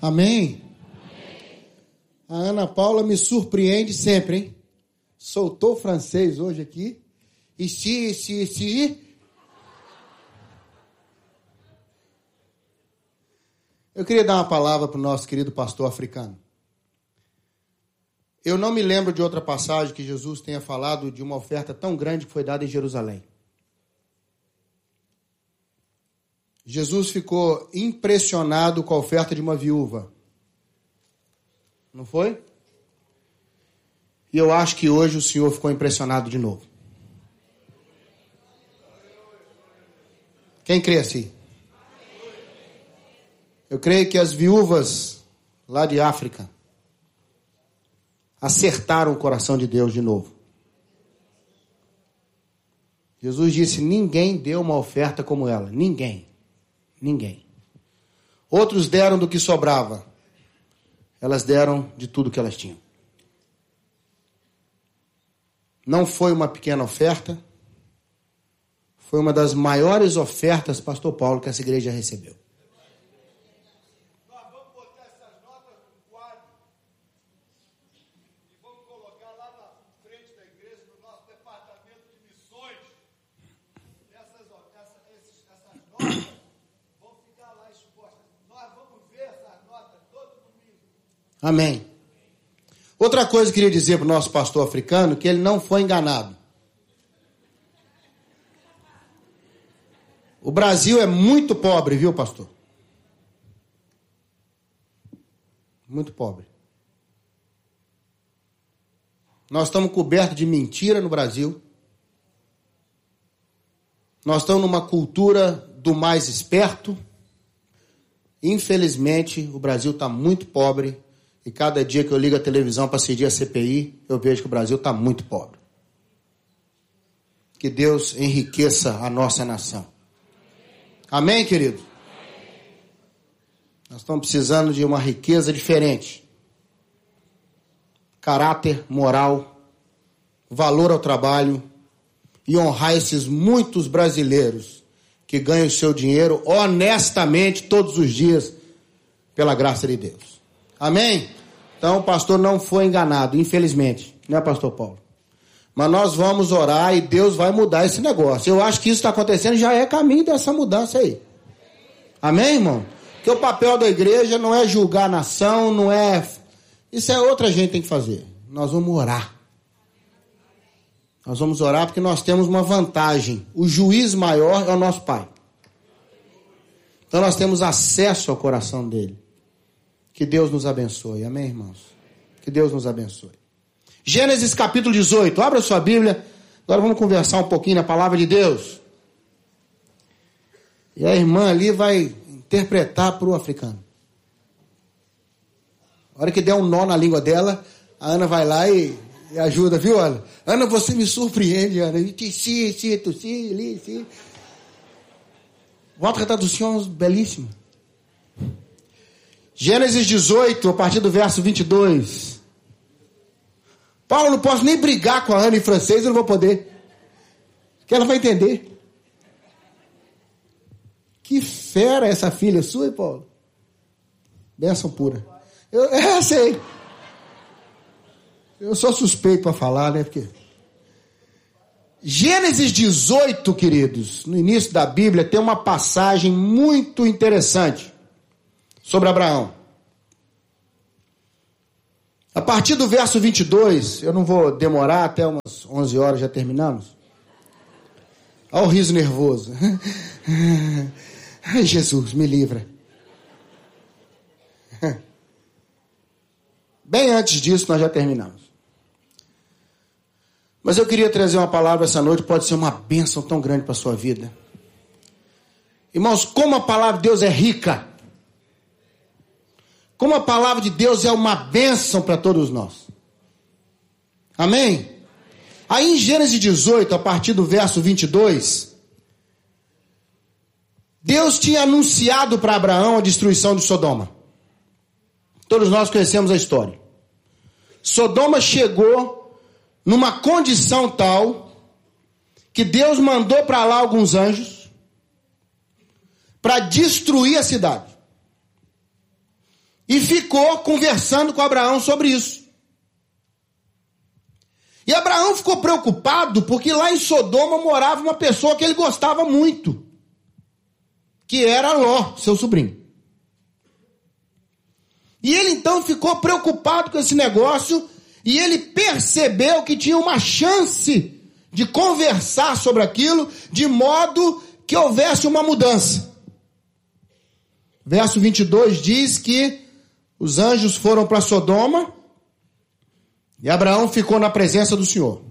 Amém? A Ana Paula me surpreende sempre, hein? Soltou o francês hoje aqui. E se. Eu queria dar uma palavra para o nosso querido pastor africano. Eu não me lembro de outra passagem que Jesus tenha falado de uma oferta tão grande que foi dada em Jerusalém. Jesus ficou impressionado com a oferta de uma viúva. Não foi? E eu acho que hoje o Senhor ficou impressionado de novo. Quem crê assim? Eu creio que as viúvas lá de África acertaram o coração de Deus de novo. Jesus disse, ninguém deu uma oferta como ela. Ninguém. Outros deram do que sobrava. Elas deram de tudo que elas tinham. Não foi uma pequena oferta. Foi uma das maiores ofertas, pastor Paulo, que essa igreja recebeu. Nós vamos botar essas notas no quadro e vamos colocar lá na frente da igreja, no nosso departamento de missões. Essas notas vão ficar lá expostas. Nós vamos ver essas notas todo domingo. Amém. Outra coisa que eu queria dizer para o nosso pastor africano, que ele não foi enganado. O Brasil é muito pobre, viu, pastor? Muito pobre. Nós estamos cobertos de mentira no Brasil. Nós estamos numa cultura do mais esperto. Infelizmente, o Brasil está muito pobre. E cada dia que eu ligo a televisão para assistir a CPI, eu vejo que o Brasil está muito pobre. Que Deus enriqueça a nossa nação. Amém, querido? Nós estamos precisando de uma riqueza diferente. Caráter, moral, valor ao trabalho e honrar esses muitos brasileiros que ganham o seu dinheiro honestamente todos os dias pela graça de Deus. Amém? Então o pastor não foi enganado, infelizmente. Né, pastor Paulo? Mas nós vamos orar e Deus vai mudar esse negócio. Eu acho que isso está acontecendo, já é caminho dessa mudança aí. Amém, irmão? Porque o papel da igreja não é julgar a nação, não é... Isso é outra gente tem que fazer. Nós vamos orar. Nós vamos orar porque nós temos uma vantagem. O juiz maior é o nosso Pai. Então nós temos acesso ao coração dele. Que Deus nos abençoe. Amém, irmãos? Que Deus nos abençoe. Gênesis capítulo 18. Abra sua Bíblia. Agora vamos conversar um pouquinho na palavra de Deus. E a irmã ali vai interpretar para o africano. A hora que der um nó na língua dela, a Ana vai lá e ajuda, viu, Ana? Ana, você me surpreende, Ana. Outra tradução belíssima. Gênesis 18, a partir do verso 22. Paulo, eu não posso nem brigar com a Ana em francês, eu não vou poder. Que ela vai entender. Que fera essa filha sua, hein, Paulo? Bênção pura. Eu sei. Eu sou suspeito para falar, né? Porque... Gênesis 18, queridos, no início da Bíblia, tem uma passagem muito interessante sobre Abraão. A partir do verso 22, eu não vou demorar, até umas 11 horas já terminamos. Olha o riso nervoso. Ai, Jesus, me livra. Bem antes disso, nós já terminamos. Mas eu queria trazer uma palavra essa noite, pode ser uma bênção tão grande para a sua vida. Irmãos, como a palavra de Deus é rica. Como a palavra de Deus é uma bênção para todos nós. Amém? Aí em Gênesis 18, a partir do verso 22, Deus tinha anunciado para Abraão a destruição de Sodoma. Todos nós conhecemos a história. Sodoma chegou numa condição tal que Deus mandou para lá alguns anjos para destruir a cidade. e ficou conversando com Abraão sobre isso. E Abraão ficou preocupado porque lá em Sodoma morava uma pessoa que ele gostava muito, que era Ló, seu sobrinho. E ele então ficou preocupado com esse negócio e ele percebeu que tinha uma chance de conversar sobre aquilo de modo que houvesse uma mudança. Verso 22 diz que os anjos foram para Sodoma e Abraão ficou na presença do Senhor.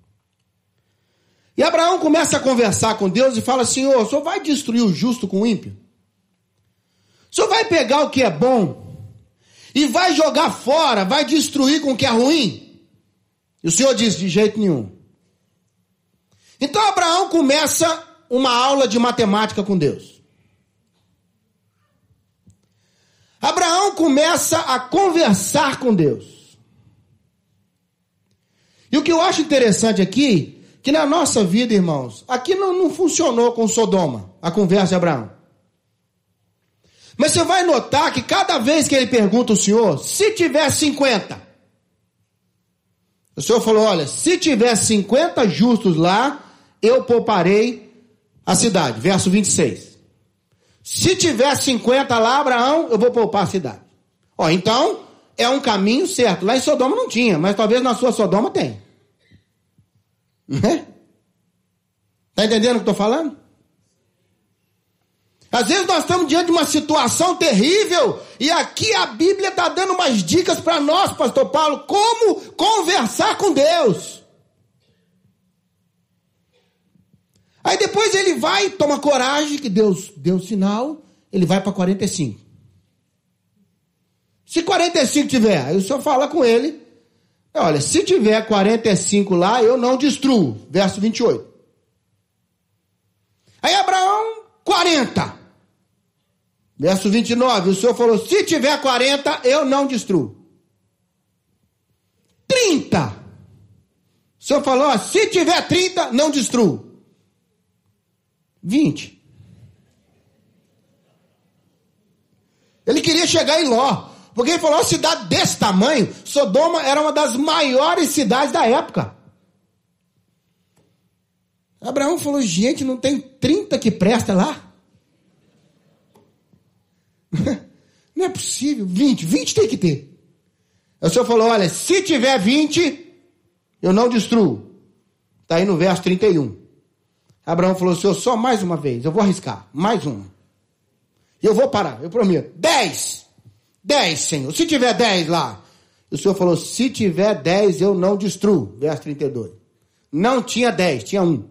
E Abraão começa a conversar com Deus e fala: Senhor, o Senhor vai destruir o justo com o ímpio? O Senhor vai pegar o que é bom e vai jogar fora, vai destruir com o que é ruim? E o Senhor diz: de jeito nenhum. Então Abraão começa uma aula de matemática com Deus. Abraão começa a conversar com Deus. E o que eu acho interessante aqui, que na nossa vida, irmãos, aqui não funcionou com Sodoma, a conversa de Abraão. Mas você vai notar que cada vez que ele pergunta ao Senhor, se tiver 50, o Senhor falou: olha, se tiver 50 justos lá, eu pouparei a cidade. Verso 26. Se tiver 50 lá, Abraão, eu vou poupar a cidade. Ó, então, é um caminho certo. Lá em Sodoma não tinha, mas talvez na sua Sodoma tem. Está entendendo o que eu estou falando? Às vezes nós estamos diante de uma situação terrível e aqui a Bíblia está dando umas dicas para nós, pastor Paulo, como conversar com Deus. Aí depois ele vai, toma coragem, que Deus deu sinal, ele vai para 45. Se 45 tiver, aí o senhor fala com ele: olha, se tiver 45 lá, eu não destruo. Verso 28. Aí Abraão, 40. Verso 29, o Senhor falou: se tiver 40, eu não destruo. 30. O Senhor falou: ó, se tiver 30, não destruo. 20. Ele queria chegar em Ló, porque ele falou: uma cidade desse tamanho, Sodoma era uma das maiores cidades da época. Abraão falou: gente, não tem 30 que presta lá? Não é possível. 20 tem que ter. O Senhor falou: olha, se tiver 20, eu não destruo. Está aí no verso 31. Abraão falou: Senhor, só mais uma vez, eu vou arriscar, mais uma. E eu vou parar, eu prometo. 10, Senhor, se tiver 10 lá. O Senhor falou: se tiver 10, eu não destruo. Verso 32. Não tinha 10, tinha 1.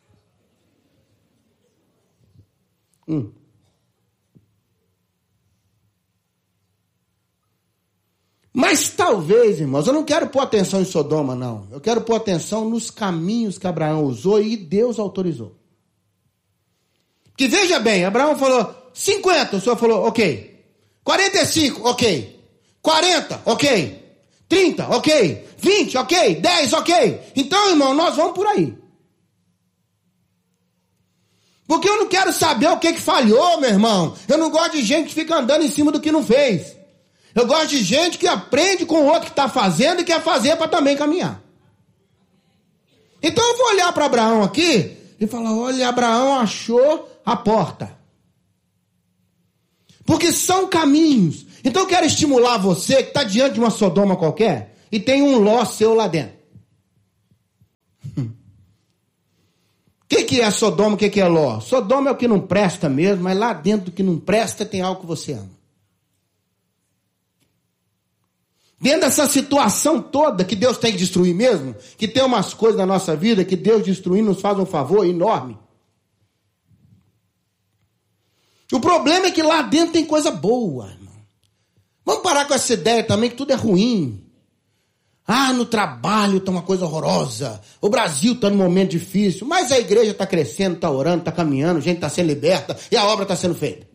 Mas talvez, irmãos, eu não quero pôr atenção em Sodoma, não. Eu quero pôr atenção nos caminhos que Abraão usou e Deus autorizou. Porque veja bem, Abraão falou 50, o Senhor falou ok. 45, ok. 40, ok. 30, ok. 20, ok. 10, ok. Então, irmão, nós vamos por aí. Porque eu não quero saber o que falhou, meu irmão. Eu não gosto de gente que fica andando em cima do que não fez. Eu gosto de gente que aprende com o outro que está fazendo e quer fazer para também caminhar. Então eu vou olhar para Abraão aqui e falar: olha, Abraão achou a porta. Porque são caminhos. Então eu quero estimular você que está diante de uma Sodoma qualquer e tem um Ló seu lá dentro. O que é Sodoma, o que é Ló? Sodoma é o que não presta mesmo, mas lá dentro do que não presta tem algo que você ama. Dentro dessa situação toda que Deus tem que destruir mesmo, que tem umas coisas na nossa vida que Deus destruindo nos faz um favor enorme. O problema é que lá dentro tem coisa boa, irmão. Vamos parar com essa ideia também que tudo é ruim. Ah, no trabalho está uma coisa horrorosa. O Brasil está num momento difícil, mas a igreja está crescendo, está orando, está caminhando, gente está sendo liberta e a obra está sendo feita.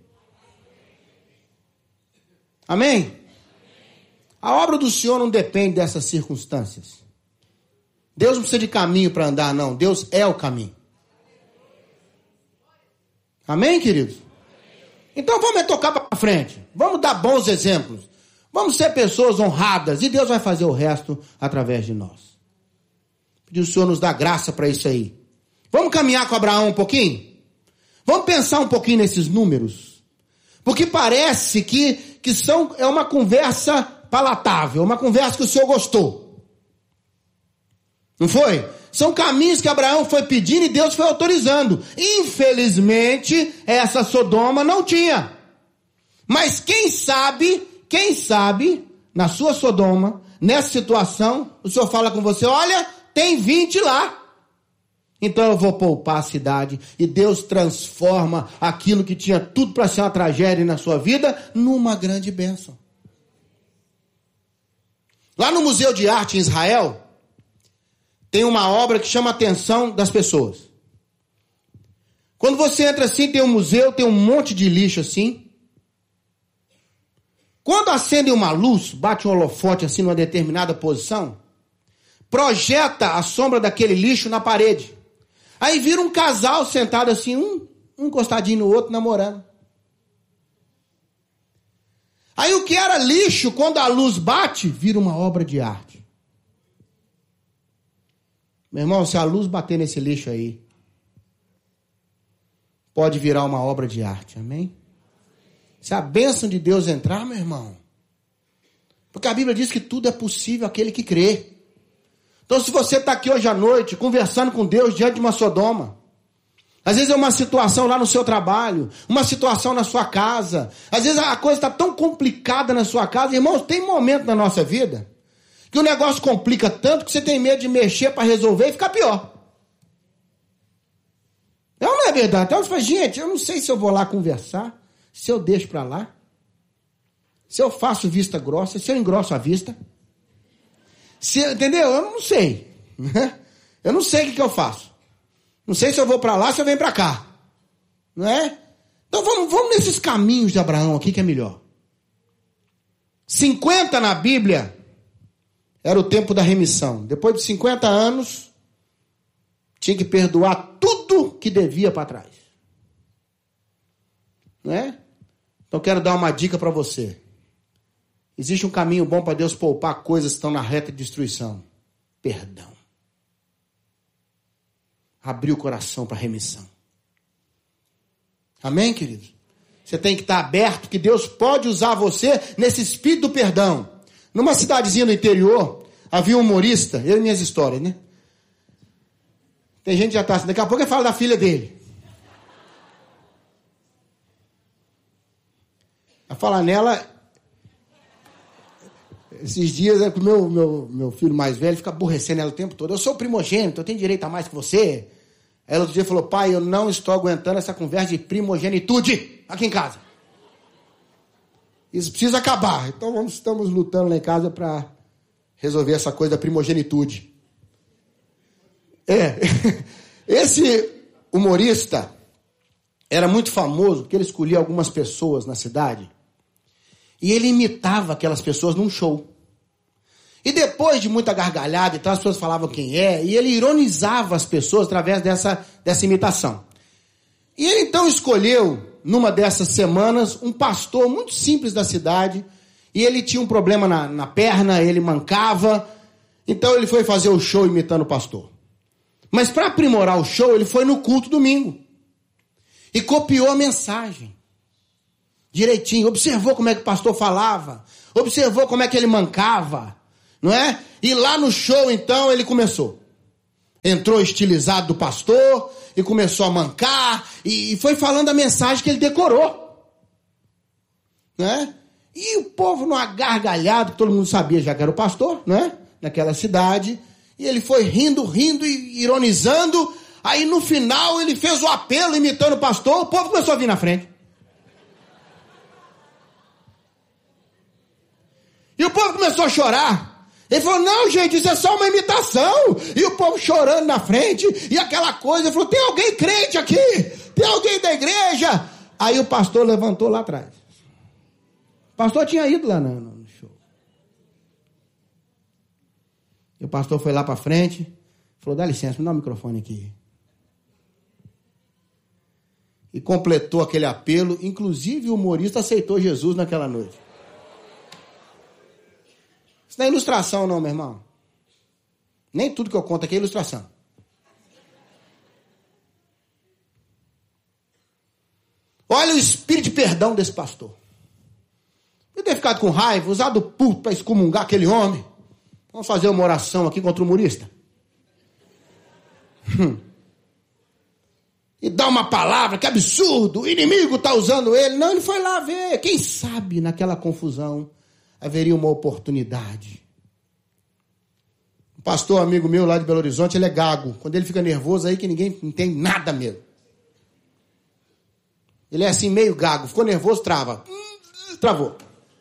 Amém? A obra do Senhor não depende dessas circunstâncias. Deus não precisa de caminho para andar, não. Deus é o caminho. Amém, queridos? Então vamos tocar para frente. Vamos dar bons exemplos. Vamos ser pessoas honradas e Deus vai fazer o resto através de nós. Pedir o Senhor nos dá graça para isso aí. Vamos caminhar com Abraão um pouquinho? Vamos pensar um pouquinho nesses números. Porque parece que é uma conversa palatável, uma conversa que o Senhor gostou. Não foi? São caminhos que Abraão foi pedindo e Deus foi autorizando. Infelizmente, essa Sodoma não tinha. Mas quem sabe, na sua Sodoma, nessa situação, o Senhor fala com você, olha, tem 20 lá. Então eu vou poupar a cidade e Deus transforma aquilo que tinha tudo para ser uma tragédia na sua vida numa grande bênção. Lá no Museu de Arte em Israel, tem uma obra que chama a atenção das pessoas. Quando você entra assim, tem um museu, tem um monte de lixo assim. Quando acende uma luz, bate um holofote assim numa determinada posição, projeta a sombra daquele lixo na parede. Aí vira um casal sentado assim, um encostadinho no outro, namorando. Aí o que era lixo, quando a luz bate, vira uma obra de arte. Meu irmão, se a luz bater nesse lixo aí, pode virar uma obra de arte, amém? Se a bênção de Deus entrar, meu irmão, porque a Bíblia diz que tudo é possível àquele que crê. Então se você está aqui hoje à noite, conversando com Deus diante de uma Sodoma, às vezes é uma situação lá no seu trabalho, uma situação na sua casa, às vezes a coisa está tão complicada na sua casa, irmãos, tem momento na nossa vida que o negócio complica tanto que você tem medo de mexer para resolver e ficar pior. Não é verdade? Então você fala, gente, eu não sei se eu vou lá conversar, se eu deixo para lá, se eu faço vista grossa, se eu engrosso a vista. Entendeu? Eu não sei. Eu não sei o que eu faço. Não sei se eu vou para lá, se eu venho para cá. Não é? Então vamos nesses caminhos de Abraão aqui que é melhor. 50 na Bíblia era o tempo da remissão. Depois de 50 anos, tinha que perdoar tudo que devia para trás. Não é? Então quero dar uma dica para você. Existe um caminho bom para Deus poupar coisas que estão na reta de destruição. Perdão. Abrir o coração para remissão. Amém, queridos? Você tem que estar aberto que Deus pode usar você nesse espírito do perdão. Numa cidadezinha do interior, havia um humorista, eu e minhas histórias, né? Tem gente que já está assim, daqui a pouco eu falo da filha dele. A falar nela, esses dias, meu filho mais velho fica aborrecendo ela o tempo todo. Eu sou o primogênito, eu tenho direito a mais que você. Aí ela outro dia falou, pai, eu não estou aguentando essa conversa de primogenitude aqui em casa. Isso precisa acabar. Então estamos lutando lá em casa para resolver essa coisa da primogenitude. Esse humorista era muito famoso porque ele escolhia algumas pessoas na cidade e ele imitava aquelas pessoas num show. E depois de muita gargalhada e tal, as pessoas falavam quem é, e ele ironizava as pessoas através dessa imitação. E ele então escolheu, numa dessas semanas, um pastor muito simples da cidade, e ele tinha um problema na perna, ele mancava, então ele foi fazer o show imitando o pastor. Mas para aprimorar o show, ele foi no culto domingo. E copiou a mensagem. Direitinho. Observou como é que o pastor falava. Observou como é que ele mancava. Não é? E lá no show, então, ele começou. Entrou estilizado do pastor e começou a mancar. E foi falando a mensagem que ele decorou. Não é? E o povo numa gargalhada, que todo mundo sabia já que era o pastor, né? Naquela cidade. E ele foi rindo e ironizando. Aí no final ele fez o apelo imitando o pastor. O povo começou a vir na frente. E o povo começou a chorar. Ele falou, não gente, isso é só uma imitação. E o povo chorando na frente. E aquela coisa, ele falou, tem alguém crente aqui? Tem alguém da igreja? Aí o pastor levantou lá atrás. O pastor tinha ido lá no show. E o pastor foi lá para frente. Falou, dá licença, me dá o microfone aqui. E completou aquele apelo. Inclusive o humorista aceitou Jesus naquela noite. Isso não é ilustração não, meu irmão. Nem tudo que eu conto aqui é ilustração. Olha o espírito de perdão desse pastor. Eu ter ficado com raiva, usado o pulto para excomungar aquele homem. Vamos fazer uma oração aqui contra o humorista. E dar uma palavra, que absurdo, o inimigo está usando ele. Não, ele foi lá ver. Quem sabe naquela confusão haveria uma oportunidade. Um pastor amigo meu lá de Belo Horizonte, ele é gago. Quando ele fica nervoso aí que ninguém entende nada mesmo. Ele é assim meio gago, ficou nervoso, trava. Travou.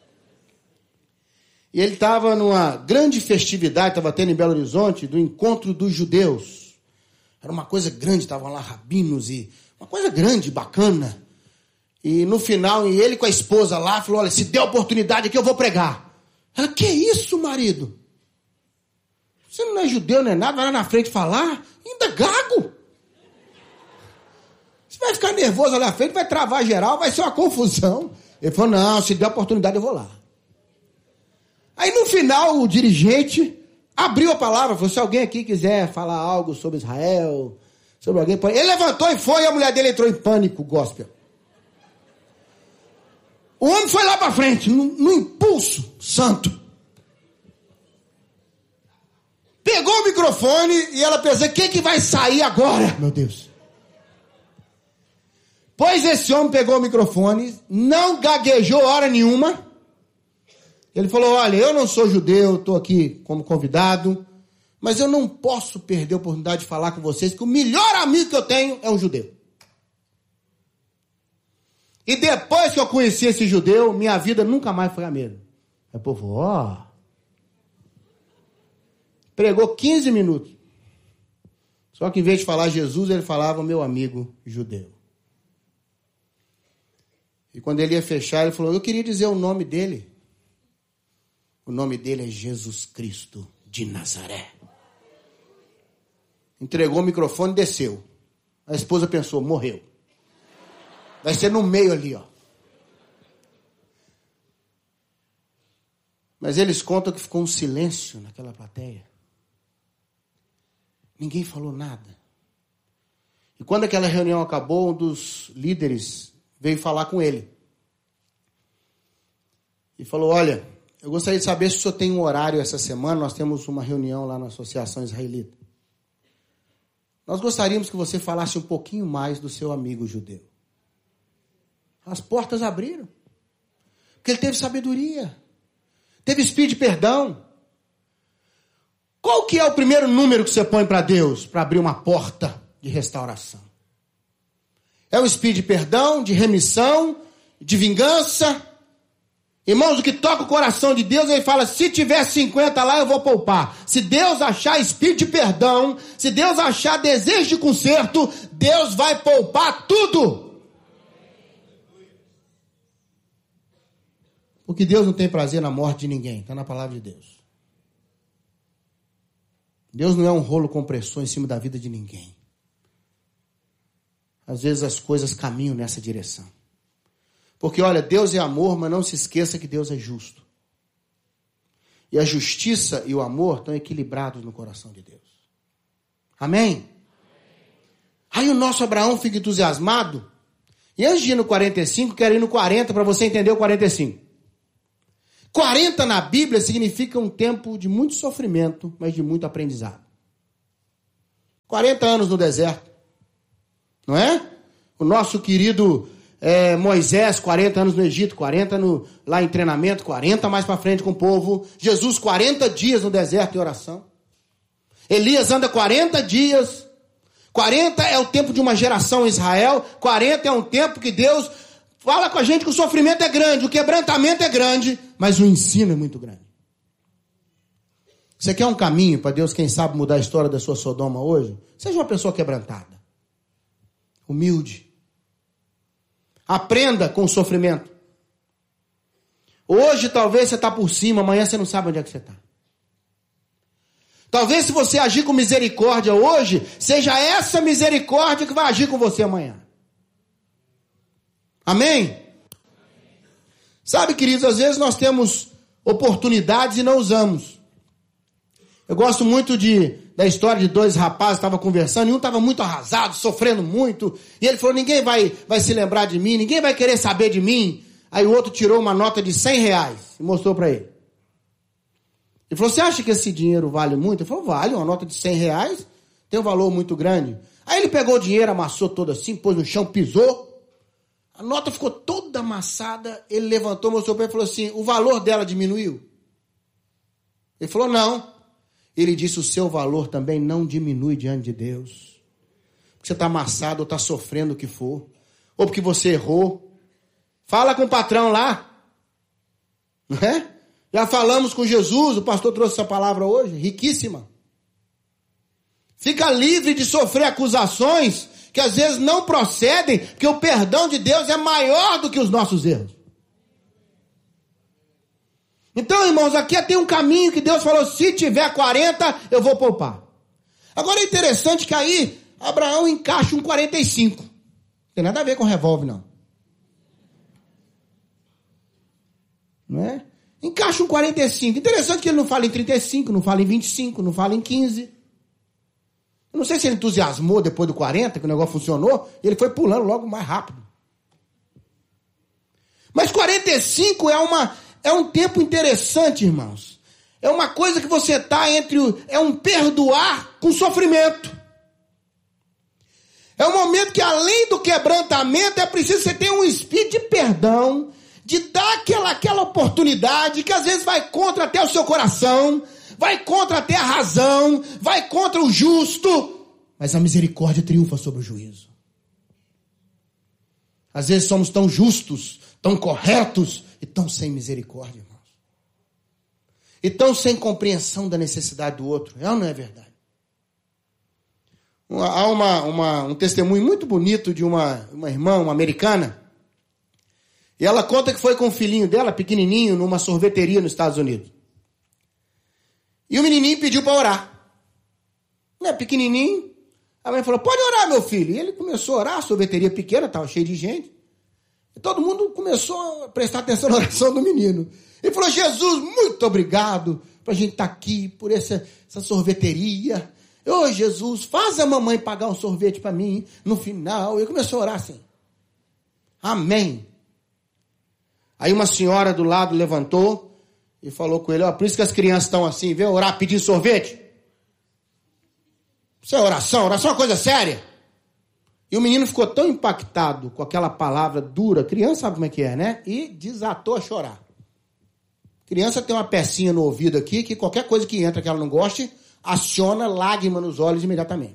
E ele estava numa grande festividade, estava tendo em Belo Horizonte, do encontro dos judeus. Era uma coisa grande, estavam lá rabinos e uma coisa grande, bacana. E no final, e ele com a esposa lá, falou, olha, se der oportunidade aqui eu vou pregar. Ela, que isso, marido? Você não é judeu, não é nada, vai lá na frente falar? Ainda gago. Você vai ficar nervoso lá na frente, vai travar geral, vai ser uma confusão. Ele falou, não, se der oportunidade eu vou lá. Aí no final o dirigente abriu a palavra, falou, se alguém aqui quiser falar algo sobre Israel, sobre alguém... Ele levantou e foi, e a mulher dele entrou em pânico, gospel. O homem foi lá para frente, no impulso santo. Pegou o microfone e ela pensou, o que vai sair agora, meu Deus? Pois esse homem pegou o microfone, não gaguejou hora nenhuma. Ele falou, olha, eu não sou judeu, estou aqui como convidado, mas eu não posso perder a oportunidade de falar com vocês que o melhor amigo que eu tenho é um judeu. E depois que eu conheci esse judeu, minha vida nunca mais foi a mesma. Aí o povo, pregou 15 minutos. Só que em vez de falar Jesus, ele falava meu amigo judeu. E quando ele ia fechar, ele falou, eu queria dizer o nome dele. O nome dele é Jesus Cristo de Nazaré. Entregou o microfone e desceu. A esposa pensou, morreu. Vai ser no meio ali, ó. Mas eles contam que ficou um silêncio naquela plateia. Ninguém falou nada. E quando aquela reunião acabou, um dos líderes veio falar com ele. E falou, olha, eu gostaria de saber se o senhor tem um horário essa semana. Nós temos uma reunião lá na Associação Israelita. Nós gostaríamos que você falasse um pouquinho mais do seu amigo judeu. As portas abriram. Porque ele teve sabedoria. Teve espírito de perdão. Qual que é o primeiro número que você põe para Deus para abrir uma porta de restauração? É o espírito de perdão, de remissão, de vingança. Irmãos, o que toca o coração de Deus, ele fala, se tiver 50 lá, eu vou poupar. Se Deus achar espírito de perdão, se Deus achar desejo de conserto, Deus vai poupar tudo. Porque Deus não tem prazer na morte de ninguém, está na palavra de Deus. Deus não é um rolo compressor em cima da vida de ninguém. Às vezes as coisas caminham nessa direção. Porque, olha, Deus é amor, mas não se esqueça que Deus é justo. E a justiça e o amor estão equilibrados no coração de Deus. Amém? Aí o nosso Abraão fica entusiasmado. E antes de ir no 45, quero ir no 40 para você entender o 45. 40 na Bíblia significa um tempo de muito sofrimento, mas de muito aprendizado. 40 anos no deserto. Não é? O nosso querido Moisés, 40 anos no Egito, 40 lá em treinamento, 40 mais para frente com o povo. Jesus, 40 dias no deserto em oração. Elias anda 40 dias. 40 é o tempo de uma geração em Israel. 40 é um tempo que Deus fala com a gente que o sofrimento é grande, o quebrantamento é grande, mas o ensino é muito grande. Você quer um caminho para Deus, quem sabe, mudar a história da sua Sodoma hoje? Seja uma pessoa quebrantada. Humilde. Aprenda com o sofrimento. Hoje talvez você está por cima, amanhã você não sabe onde é que você está. Talvez se você agir com misericórdia hoje, seja essa misericórdia que vai agir com você amanhã. Amém? Sabe, queridos, às vezes nós temos oportunidades e não usamos. Eu gosto muito da história de dois rapazes que estavam conversando, e um estava muito arrasado, sofrendo muito, e ele falou, ninguém vai se lembrar de mim, ninguém vai querer saber de mim. Aí o outro tirou uma nota de R$100 e mostrou para ele. Ele falou, você acha que esse dinheiro vale muito? Ele falou, vale, uma nota de R$100 tem um valor muito grande. Aí ele pegou o dinheiro, amassou todo assim, pôs no chão, pisou. A nota ficou toda amassada, ele levantou, mostrou para ele e falou assim, o valor dela diminuiu? Ele falou, não. Ele disse, o seu valor também não diminui diante de Deus. Porque você está amassado ou está sofrendo o que for. Ou porque você errou. Fala com o patrão lá. Não é? Já falamos com Jesus, o pastor trouxe essa palavra hoje, riquíssima. Fica livre de sofrer acusações que às vezes não procedem, porque o perdão de Deus é maior do que os nossos erros. Então, irmãos, aqui tem um caminho que Deus falou, se tiver 40, eu vou poupar. Agora é interessante que aí Abraão encaixa um 45. Não tem nada a ver com revólver, não. Não é? Encaixa um 45. Interessante que ele não fala em 35, não fala em 25, não fala em 15. Eu não sei se ele entusiasmou depois do 40, que o negócio funcionou, e ele foi pulando logo mais rápido. Mas 45 é um tempo interessante, irmãos. É uma coisa que você está é um perdoar com sofrimento. É um momento que além do quebrantamento, é preciso você ter um espírito de perdão, de dar aquela oportunidade que às vezes vai contra até o seu coração, vai contra até a razão, vai contra o justo, mas a misericórdia triunfa sobre o juízo. Às vezes somos tão justos, tão corretos e tão sem misericórdia, irmãos. E tão sem compreensão da necessidade do outro. É ou não é verdade? Há um testemunho muito bonito de uma irmã, uma americana. E ela conta que foi com o filhinho dela, pequenininho, numa sorveteria nos Estados Unidos. E o menininho pediu para orar. Né, pequenininho. A mãe falou, pode orar, meu filho. E ele começou a orar, a sorveteria pequena, estava cheia de gente. E todo mundo começou a prestar atenção na oração do menino. Ele falou, Jesus, muito obrigado para a gente estar aqui, por essa sorveteria. Ô, Jesus, faz a mamãe pagar um sorvete para mim no final. Ele começou a orar assim. Amém. Aí uma senhora do lado levantou e falou com ele, ó, por isso que as crianças estão assim, vê, orar pedindo sorvete. Isso é oração é uma coisa séria. E o menino ficou tão impactado com aquela palavra dura, criança sabe como é que é, né? E desatou a chorar. Criança tem uma pecinha no ouvido aqui, que qualquer coisa que entra que ela não goste, aciona lágrima nos olhos imediatamente.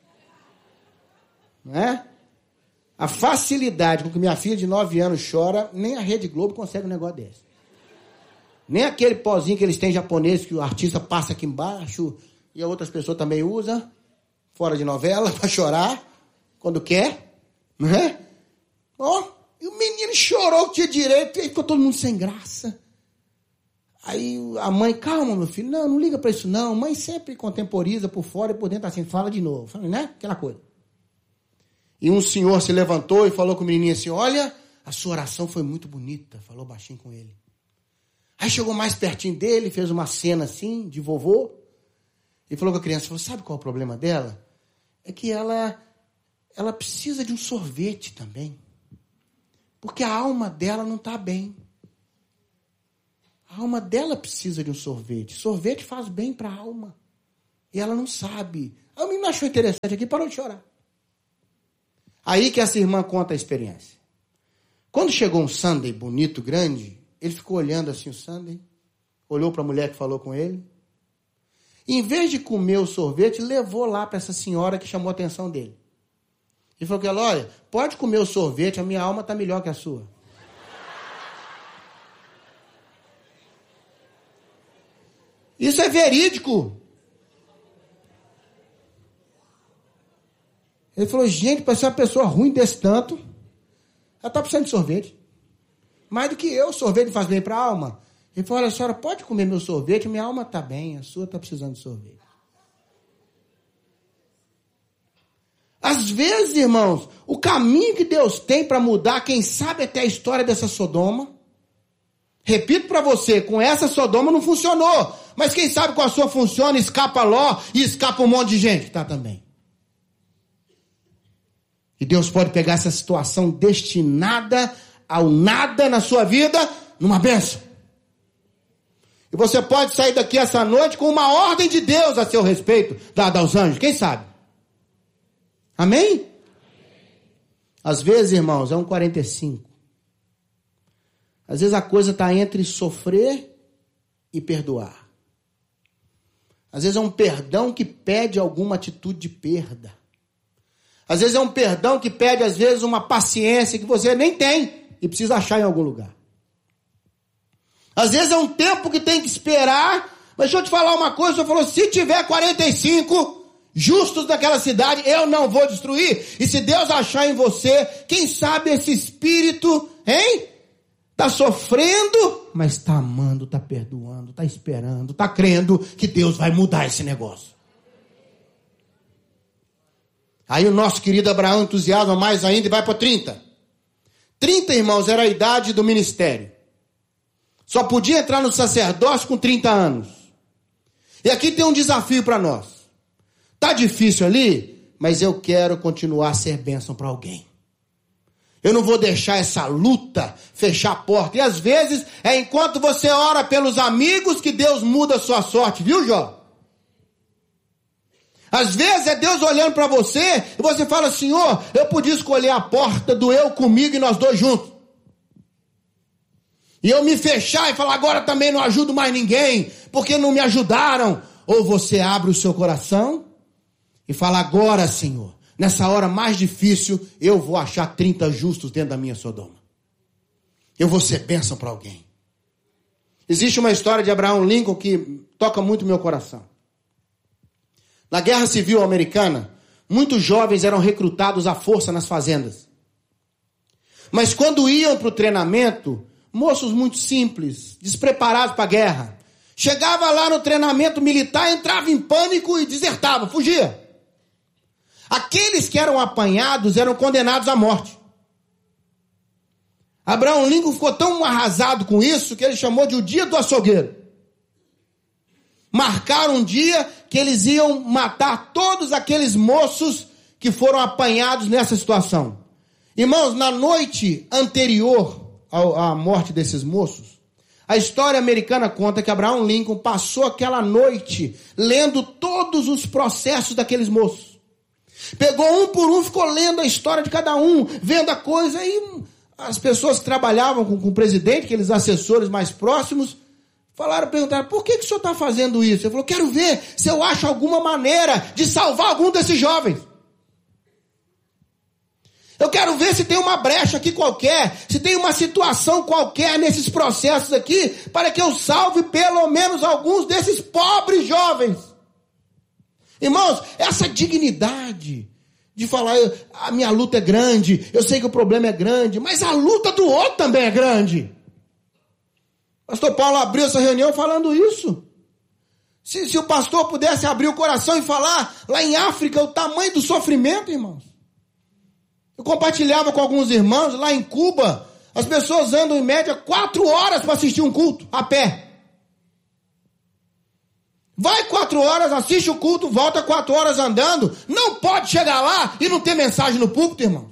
Não é? A facilidade com que minha filha de 9 anos chora, nem a Rede Globo consegue um negócio desse. Nem aquele pozinho que eles têm japonês, que o artista passa aqui embaixo, e outras pessoas também usam, fora de novela, para chorar, quando quer, não é? Ó, e o menino chorou que tinha direito, e aí ficou todo mundo sem graça. Aí a mãe, calma, meu filho, não liga para isso não, mãe sempre contemporiza por fora e por dentro assim, fala de novo, né? Aquela coisa. E um senhor se levantou e falou com o menininho assim, olha, a sua oração foi muito bonita, falou baixinho com ele. Aí chegou mais pertinho dele, fez uma cena assim, de vovô, e falou com a criança, falou, sabe qual é o problema dela? É que ela precisa de um sorvete também, porque a alma dela não está bem. A alma dela precisa de um sorvete. Sorvete faz bem para a alma. E ela não sabe. Aí o menino achou interessante aqui e parou de chorar. Aí que essa irmã conta a experiência. Quando chegou um sundae bonito, grande, ele ficou olhando assim o sundae, olhou para a mulher que falou com ele, e em vez de comer o sorvete, levou lá para essa senhora que chamou a atenção dele. Ele falou que ela, olha, pode comer o sorvete, a minha alma está melhor que a sua. Isso é verídico. Ele falou, gente, para ser uma pessoa ruim desse tanto, ela está precisando de sorvete. Mais do que eu, sorvete faz bem para a alma. Ele falou, olha, a senhora pode comer meu sorvete, minha alma está bem, a sua está precisando de sorvete. Às vezes, irmãos, o caminho que Deus tem para mudar, quem sabe até a história dessa Sodoma, Repito para você, com essa Sodoma não funcionou. Mas quem sabe com a sua funciona, escapa Ló e escapa um monte de gente que está também. E Deus pode pegar essa situação destinada ao nada na sua vida, numa bênção. E você pode sair daqui essa noite com uma ordem de Deus a seu respeito, dada aos anjos, quem sabe? Amém? Às vezes, irmãos, é um 45. Às vezes a coisa está entre sofrer e perdoar. Às vezes é um perdão que pede alguma atitude de perda. Às vezes é um perdão que pede, às vezes, uma paciência que você nem tem e precisa achar em algum lugar. Às vezes é um tempo que tem que esperar, mas deixa eu te falar uma coisa, o Senhor falou, se tiver 45 justos daquela cidade, eu não vou destruir. E se Deus achar em você, quem sabe esse espírito, hein? Está sofrendo, mas está amando, está perdoando, está esperando, está crendo que Deus vai mudar esse negócio. Aí o nosso querido Abraão entusiasma mais ainda e vai para 30. 30, irmãos, era a idade do ministério. Só podia entrar no sacerdócio com 30 anos. E aqui tem um desafio para nós. Está difícil ali, mas eu quero continuar a ser bênção para alguém. Eu não vou deixar essa luta fechar a porta. E às vezes é enquanto você ora pelos amigos que Deus muda a sua sorte. Viu, Jó? Às vezes é Deus olhando para você e você fala, Senhor, eu podia escolher a porta do eu comigo e nós dois juntos. E eu me fechar e falar, agora também não ajudo mais ninguém, porque não me ajudaram. Ou você abre o seu coração e fala, agora, Senhor, nessa hora mais difícil, eu vou achar 30 justos dentro da minha Sodoma. Eu vou ser bênção para alguém. Existe uma história de Abraham Lincoln que toca muito meu coração. Na Guerra Civil Americana, muitos jovens eram recrutados à força nas fazendas. Mas quando iam para o treinamento, moços muito simples, despreparados para a guerra, chegava lá no treinamento militar, entrava em pânico e desertava, fugia. Aqueles que eram apanhados eram condenados à morte. Abraham Lincoln ficou tão arrasado com isso que ele chamou de o dia do açougueiro. Marcaram um dia que eles iam matar todos aqueles moços que foram apanhados nessa situação. Irmãos, na noite anterior à morte desses moços, a história americana conta que Abraham Lincoln passou aquela noite lendo todos os processos daqueles moços. Pegou um por um, ficou lendo a história de cada um, vendo a coisa, e as pessoas que trabalhavam com o presidente, aqueles assessores mais próximos, perguntaram, por que o senhor está fazendo isso? Ele falou, quero ver se eu acho alguma maneira de salvar algum desses jovens. Eu quero ver se tem uma brecha aqui qualquer, se tem uma situação qualquer nesses processos aqui, para que eu salve pelo menos alguns desses pobres jovens. Irmãos, essa dignidade de falar, a minha luta é grande, eu sei que o problema é grande, mas a luta do outro também é grande. Pastor Paulo abriu essa reunião falando isso. Se o pastor pudesse abrir o coração e falar lá em África o tamanho do sofrimento, irmãos. Eu compartilhava com alguns irmãos lá em Cuba, as pessoas andam em média 4 horas para assistir um culto, a pé. Vai 4 horas, assiste o culto, volta 4 horas andando. Não pode chegar lá e não ter mensagem no púlpito, irmão.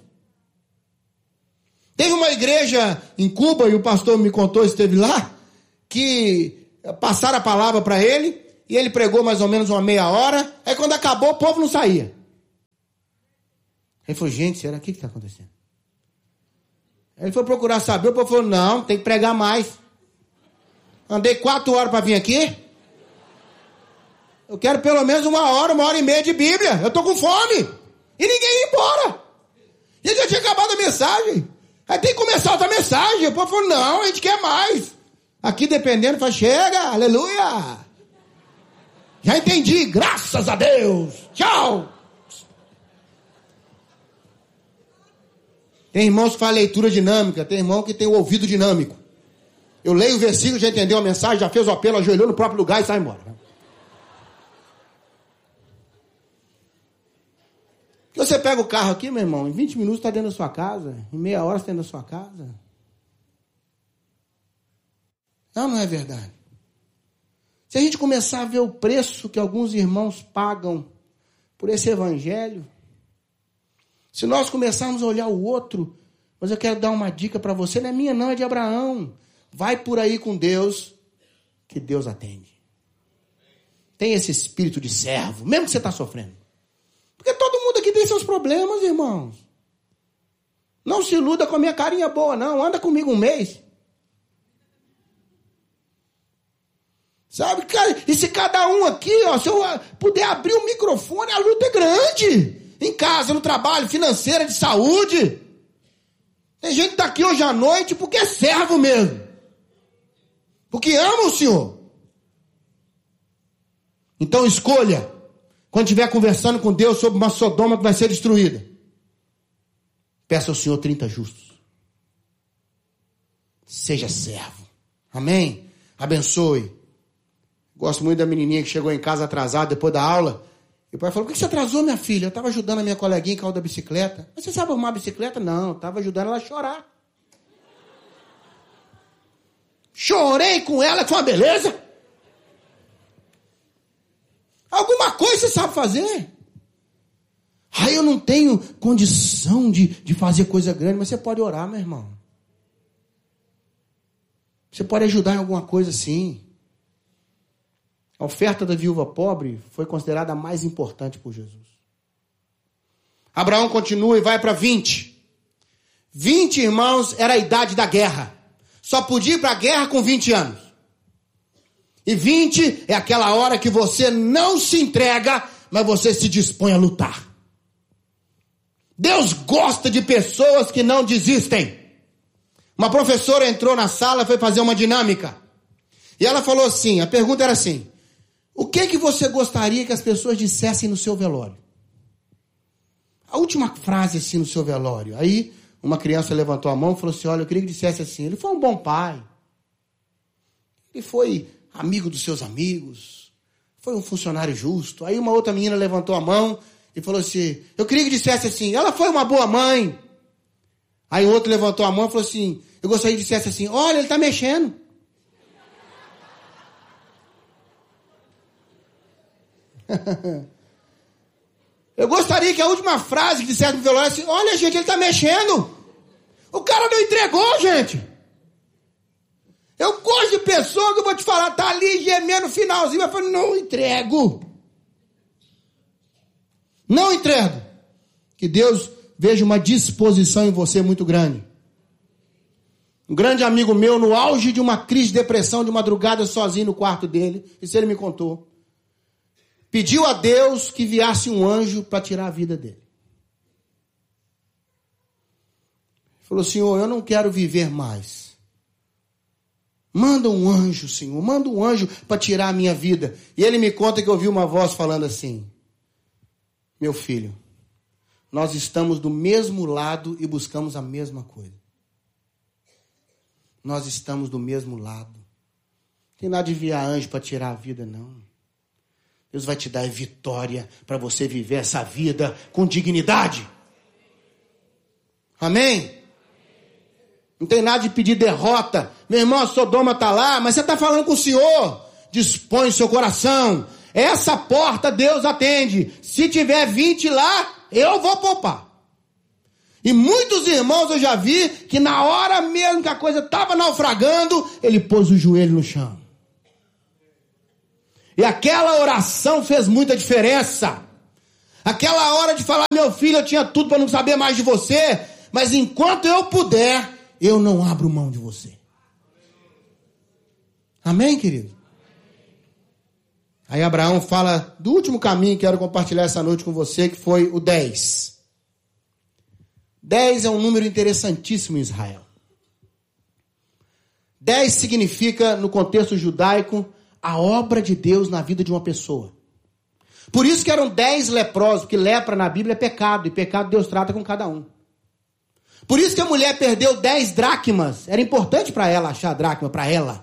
Teve uma igreja em Cuba, e o pastor me contou, esteve lá, que passaram a palavra para ele, e ele pregou mais ou menos uma meia hora, aí quando acabou, o povo não saía. Ele falou, gente, será que está acontecendo? Ele foi procurar saber, o povo falou, não, tem que pregar mais. Andei 4 horas para vir aqui. Eu quero pelo menos 1 hora, 1h30 de Bíblia. Eu estou com fome. E ninguém ia embora. E já tinha acabado a mensagem. Aí tem que começar outra mensagem. O povo falou, não, a gente quer mais. Aqui dependendo, fala, chega, aleluia. Já entendi, graças a Deus. Tchau. Tem irmãos que fazem leitura dinâmica, tem irmão que tem o ouvido dinâmico. Eu leio o versículo, já entendeu a mensagem, já fez o apelo, ajoelhou no próprio lugar e sai embora. Você pega o carro aqui, meu irmão, em 20 minutos está dentro da sua casa, em meia hora está dentro da sua casa. Não é verdade? Se a gente começar a ver o preço que alguns irmãos pagam por esse evangelho, se nós começarmos a olhar o outro, mas eu quero dar uma dica para você, não é minha não, é de Abraão. Vai por aí com Deus, que Deus atende. Tem esse espírito de servo, mesmo que você está sofrendo. Porque todo mundo aqui tem seus problemas, irmãos. Não se iluda com a minha carinha boa, não. Anda comigo um mês. Sabe, cara? E se cada um aqui, ó, se eu puder abrir o microfone, a luta é grande. Em casa, no trabalho, financeira, de saúde. Tem gente que está aqui hoje à noite porque é servo mesmo. Porque ama o Senhor. Então escolha, quando estiver conversando com Deus sobre uma Sodoma que vai ser destruída, peça ao Senhor 30 justos. Seja servo. Amém? Abençoe. Gosto muito da menininha que chegou em casa atrasada depois da aula. E o pai falou, por que você atrasou, minha filha? Eu estava ajudando a minha coleguinha em causa da bicicleta. Mas você sabe arrumar a bicicleta? Não, eu estava ajudando ela a chorar. Chorei com ela, que foi uma beleza. Alguma coisa você sabe fazer. Aí eu não tenho condição de fazer coisa grande, mas você pode orar, meu irmão. Você pode ajudar em alguma coisa sim. A oferta da viúva pobre foi considerada a mais importante por Jesus. Abraão continua e vai para 20. 20, irmãos, era a idade da guerra. Só podia ir para a guerra com 20 anos. E 20 é aquela hora que você não se entrega, mas você se dispõe a lutar. Deus gosta de pessoas que não desistem. Uma professora entrou na sala, foi fazer uma dinâmica. E ela falou assim, a pergunta era assim, o que você gostaria que as pessoas dissessem no seu velório? A última frase assim no seu velório. Aí uma criança levantou a mão e falou assim, olha, eu queria que dissesse assim, ele foi um bom pai. Ele foi amigo dos seus amigos. Foi um funcionário justo. Aí uma outra menina levantou a mão e falou assim, eu queria que dissesse assim, ela foi uma boa mãe. Aí o outro levantou a mão e falou assim, eu gostaria que dissesse assim, olha, ele está mexendo. Eu gostaria que a última frase que dissesse no velório assim, olha gente, ele está mexendo. O cara não entregou, gente. Eu gosto de pessoa que eu vou te falar, tá ali gemendo no finalzinho, mas falo, não entrego. Não entrego. Que Deus veja uma disposição em você muito grande. Um grande amigo meu, no auge de uma crise de depressão, de madrugada sozinho no quarto dele, isso ele me contou. Pediu a Deus que enviasse um anjo para tirar a vida dele. Falou, Senhor, eu não quero viver mais. Manda um anjo, Senhor, manda um anjo para tirar a minha vida. E ele me conta que ouviu uma voz falando assim, meu filho, nós estamos do mesmo lado e buscamos a mesma coisa. Nós estamos do mesmo lado. Não tem nada de enviar anjo para tirar a vida, não. Deus vai te dar vitória para você viver essa vida com dignidade. Amém? Não tem nada de pedir derrota. Meu irmão, a Sodoma está lá, mas você está falando com o Senhor. Dispõe seu coração. Essa porta Deus atende. Se tiver 20 lá, eu vou poupar. E muitos irmãos eu já vi que na hora mesmo que a coisa estava naufragando, ele pôs o joelho no chão. E aquela oração fez muita diferença. Aquela hora de falar, meu filho, eu tinha tudo para não saber mais de você, mas enquanto eu puder, eu não abro mão de você. Amém, querido? Aí Abraão fala do último caminho que quero compartilhar essa noite com você, que foi o 10. 10 é um número interessantíssimo em Israel. 10 significa, no contexto judaico, a obra de Deus na vida de uma pessoa. Por isso que eram 10 leprosos, porque lepra na Bíblia é pecado, e pecado Deus trata com cada um. Por isso que a mulher perdeu 10 dracmas. Era importante para ela achar a dracma para ela.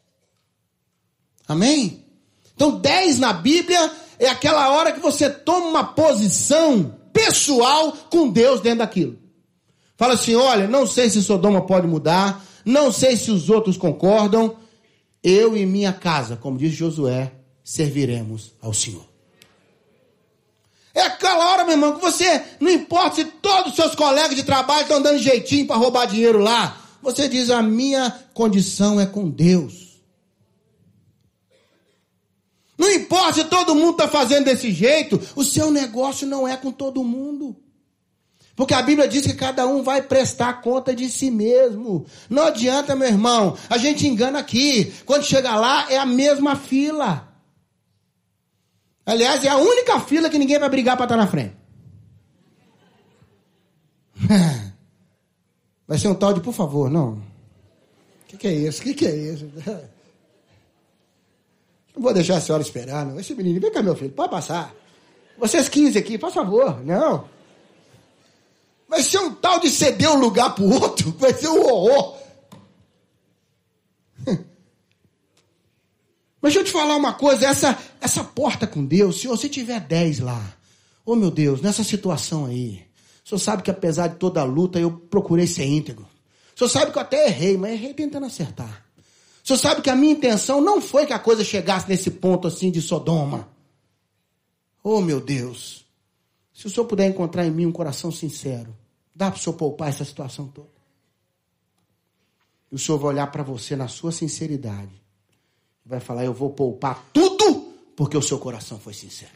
Amém? Então 10 na Bíblia é aquela hora que você toma uma posição pessoal com Deus dentro daquilo. Fala assim, olha, não sei se Sodoma pode mudar, não sei se os outros concordam, eu e minha casa, como diz Josué, serviremos ao Senhor. É aquela hora, meu irmão, que você, não importa se todos os seus colegas de trabalho estão dando jeitinho para roubar dinheiro lá, você diz, a minha condição é com Deus. Não importa se todo mundo está fazendo desse jeito, o seu negócio não é com todo mundo. Porque a Bíblia diz que cada um vai prestar conta de si mesmo. Não adianta, meu irmão, a gente engana aqui. Quando chega lá, é a mesma fila. Aliás, é a única fila que ninguém vai brigar para estar na frente. Vai ser um tal de, por favor, não. O que é isso? O que é isso? Não vou deixar a senhora esperar, não. Esse menino, vem cá, meu filho, pode passar. Vocês 15 aqui, por favor, não. Vai ser um tal de ceder um lugar pro outro, vai ser um horror. Mas deixa eu te falar uma coisa, essa porta com Deus, se você tiver 10 lá, oh meu Deus, nessa situação aí, o senhor sabe que apesar de toda a luta, eu procurei ser íntegro. O senhor sabe que eu até errei, mas errei tentando acertar. O senhor sabe que a minha intenção não foi que a coisa chegasse nesse ponto assim de Sodoma. Oh meu Deus, se o senhor puder encontrar em mim um coração sincero, dá para o senhor poupar essa situação toda. E o senhor vai olhar para você na sua sinceridade. Vai falar, eu vou poupar tudo, porque o seu coração foi sincero.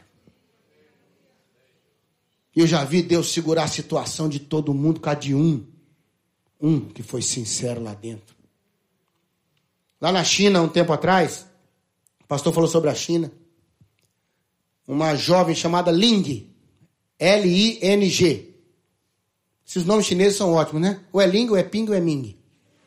Eu já vi Deus segurar a situação de todo mundo, cada de um que foi sincero lá dentro. Lá na China, um tempo atrás, o pastor falou sobre a China. Uma jovem chamada Ling, L-I-N-G. Esses nomes chineses são ótimos, né? Ou é Ling, ou é Ping, ou é Ming.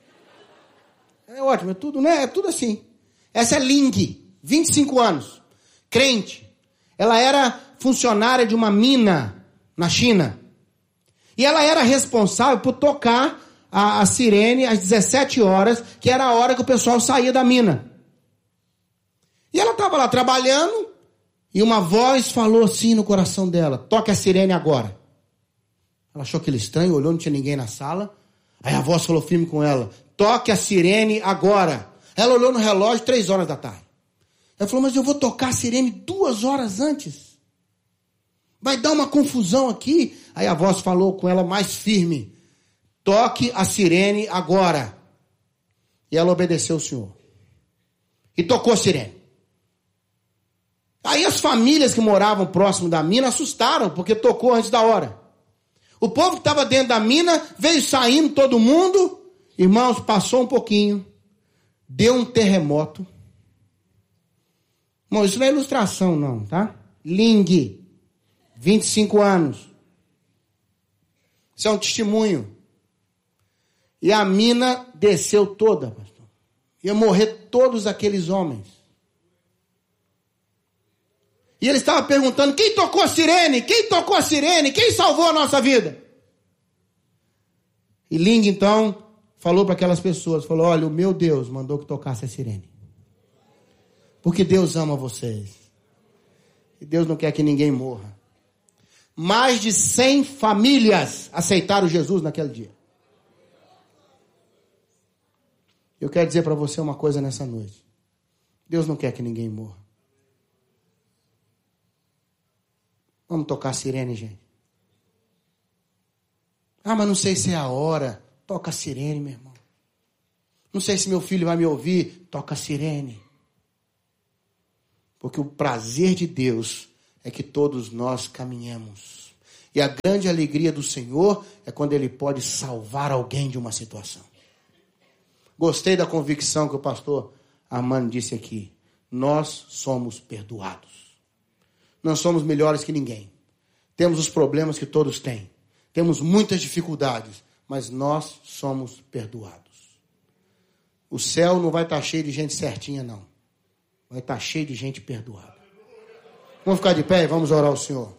É ótimo, é tudo, né? É tudo assim. Essa é Ling, 25 anos, crente. Ela era funcionária de uma mina na China. E ela era responsável por tocar a sirene às 17 horas, que era a hora que o pessoal saía da mina. E ela estava lá trabalhando, e uma voz falou assim no coração dela, toque a sirene agora. Ela achou aquilo estranho, olhou, não tinha ninguém na sala. Aí a voz falou firme com ela, toque a sirene agora. Ela olhou no relógio, 3 horas da tarde. Ela falou, mas eu vou tocar a sirene 2 horas antes. Vai dar uma confusão aqui. Aí a voz falou com ela mais firme, toque a sirene agora. E ela obedeceu o Senhor. E tocou a sirene. Aí as famílias que moravam próximo da mina assustaram, porque tocou antes da hora. O povo que estava dentro da mina veio saindo todo mundo. Irmãos, passou um pouquinho. Deu um terremoto. Bom, isso não é ilustração não, tá? Ling, 25 anos. Isso é um testemunho. E a mina desceu toda, pastor. Ia morrer todos aqueles homens. E ele estava perguntando, quem tocou a sirene? Quem tocou a sirene? Quem salvou a nossa vida? E Ling, então, falou para aquelas pessoas, falou, olha, o meu Deus mandou que tocasse a sirene. Porque Deus ama vocês. E Deus não quer que ninguém morra. Mais de 100 famílias aceitaram Jesus naquele dia. Eu quero dizer para você uma coisa nessa noite. Deus não quer que ninguém morra. Vamos tocar a sirene, gente. Ah, mas não sei se é a hora. Toca a sirene, meu irmão. Não sei se meu filho vai me ouvir. Toca a sirene. Porque o prazer de Deus é que todos nós caminhemos. E a grande alegria do Senhor é quando Ele pode salvar alguém de uma situação. Gostei da convicção que o pastor Armando disse aqui. Nós somos perdoados. Não somos melhores que ninguém. Temos os problemas que todos têm. Temos muitas dificuldades. Mas nós somos perdoados. O céu não vai estar cheio de gente certinha, não. Vai estar cheio de gente perdoada. Vamos ficar de pé e vamos orar ao Senhor.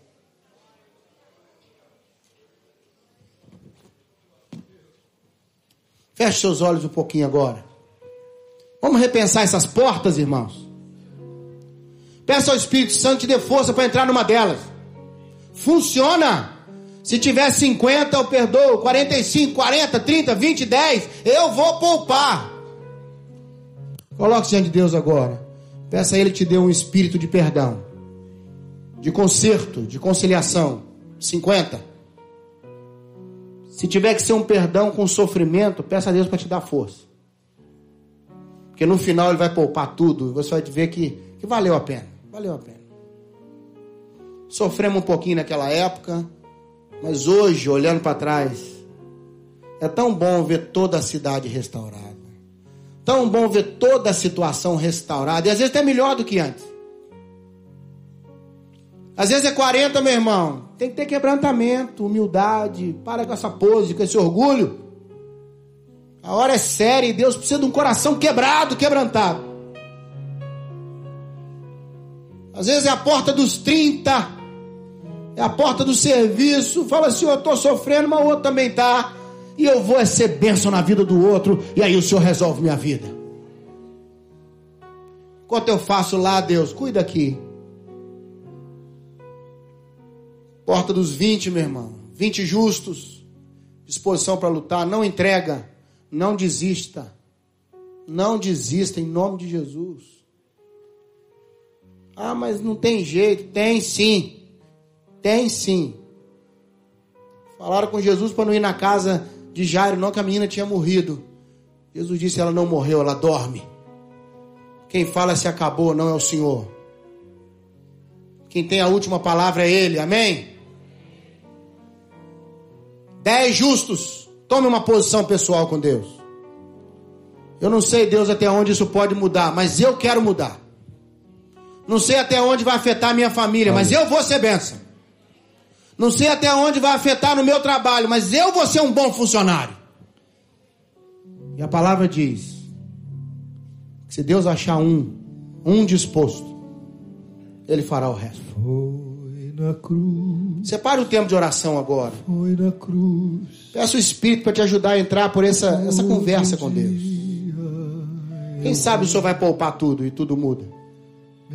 Feche seus olhos um pouquinho agora. Vamos repensar essas portas, irmãos. Peça ao Espírito Santo te dê força para entrar numa delas. Funciona. Se tiver 50, eu perdoo. 45, 40, 30, 20, 10. Eu vou poupar. Coloque-se diante de Deus agora. Peça a Ele que te dê um espírito de perdão, de conserto, de conciliação. 50. Se tiver que ser um perdão com sofrimento, peça a Deus para te dar força. Porque no final Ele vai poupar tudo. E você vai ver que valeu a pena. Valeu a pena. Sofremos um pouquinho naquela época, mas hoje, olhando para trás, é tão bom ver toda a cidade restaurada. Tão bom ver toda a situação restaurada. E às vezes até melhor do que antes. Às vezes é 40, meu irmão. Tem que ter quebrantamento, humildade. Para com essa pose, com esse orgulho. A hora é séria e Deus precisa de um coração quebrado, quebrantado. Às vezes é a porta dos 30. É a porta do serviço. Fala assim, eu estou sofrendo, mas o outro também está. E eu vou ser bênção na vida do outro. E aí o Senhor resolve minha vida. Enquanto eu faço lá, Deus, cuida aqui. Porta dos 20, meu irmão. 20 justos. Disposição para lutar. Não entrega. Não desista. Não desista em nome de Jesus. Ah, mas não tem jeito. Tem sim. Tem sim. Falaram com Jesus para não ir na casa de Jairo, não, que a menina tinha morrido. Jesus disse, ela não morreu, ela dorme. Quem fala se acabou não é o Senhor. Quem tem a última palavra é Ele, amém? 10 justos. Tome uma posição pessoal com Deus. Eu não sei, Deus, até onde isso pode mudar, mas eu quero mudar. Não sei até onde vai afetar a minha família, mas eu vou ser bênção. Não sei até onde vai afetar no meu trabalho, mas eu vou ser um bom funcionário. E a palavra diz que se Deus achar um disposto, Ele fará o resto. Foi na cruz. Separe o tempo de oração agora. Foi na cruz. Peça o Espírito para te ajudar a entrar por essa conversa com Deus. Quem sabe o Senhor vai poupar tudo e tudo muda.